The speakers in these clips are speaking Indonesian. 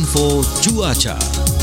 Info Cuaca.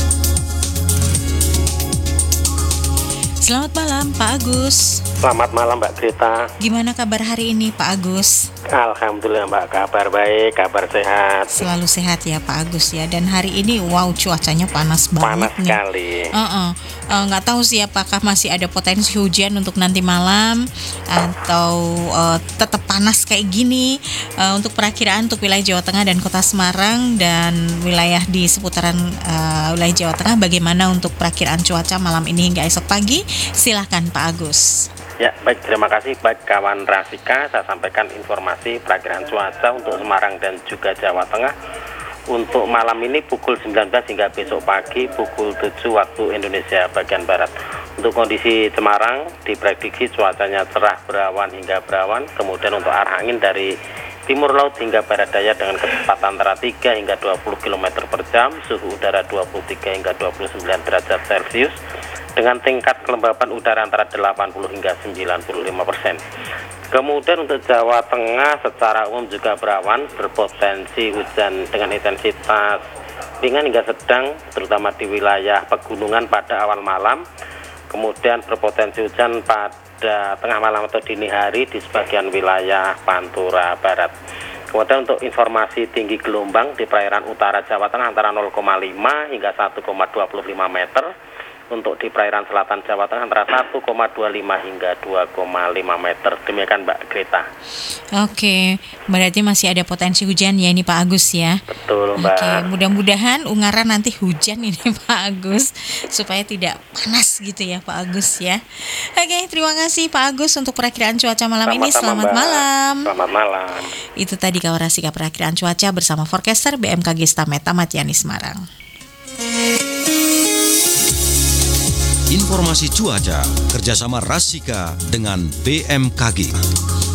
Selamat malam Pak Agus. Selamat malam Mbak Greta. Gimana kabar hari ini Pak Agus? Alhamdulillah Mbak, kabar baik, kabar sehat. Selalu sehat ya Pak Agus ya. Dan hari ini cuacanya panas banget Panas nih. sekali. Nggak tahu sih apakah masih ada potensi hujan untuk nanti malam atau tetap panas kayak gini. Untuk perakiraan untuk wilayah Jawa Tengah dan Kota Semarang dan wilayah di seputaran wilayah Jawa Tengah, bagaimana untuk perakiraan cuaca malam ini hingga esok pagi? Silahkan Pak Agus. Ya, baik, terima kasih baik kawan Rasika. Saya sampaikan informasi perakiraan cuaca untuk Semarang dan juga Jawa Tengah. Untuk malam ini pukul 19 hingga besok pagi pukul 7 waktu Indonesia bagian Barat. Untuk kondisi Semarang diprediksi cuacanya cerah berawan hingga berawan. Kemudian untuk arah angin dari timur laut hingga barat daya dengan kecepatan antara 3 hingga 20 km per jam. Suhu udara 23 hingga 29 derajat Celcius. Dengan tingkat kelembapan udara antara 80 hingga 95%. Kemudian untuk Jawa Tengah secara umum juga berawan, berpotensi hujan dengan intensitas ringan hingga sedang, terutama di wilayah pegunungan pada awal malam. Kemudian berpotensi hujan pada tengah malam atau dini hari di sebagian wilayah Pantura Barat. Kemudian untuk informasi tinggi gelombang di perairan utara Jawa Tengah antara 0,5 hingga 1,25 meter. Untuk di perairan selatan Jawa Tengah antara 1,25 hingga 2,5 meter. Demikian Mbak Greta. Oke, berarti masih ada potensi hujan ya ini Pak Agus ya. Betul Mbak. Oke, mudah-mudahan Ungaran nanti hujan ini Pak Agus, supaya tidak panas gitu ya Pak Agus ya. Oke, terima kasih Pak Agus untuk perakiraan cuaca malam ini. Selamat malam. Selamat malam. Itu tadi kawan Rasika perakiraan cuaca bersama forecaster BMKG Stameta Matiani Semarang. Informasi cuaca kerjasama Rasika dengan BMKG.